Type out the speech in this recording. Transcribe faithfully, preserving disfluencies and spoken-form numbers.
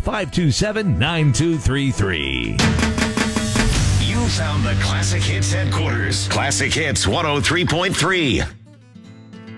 five two seven, nine two three three. You found the Classic Hits headquarters. Classic Hits one oh three point three.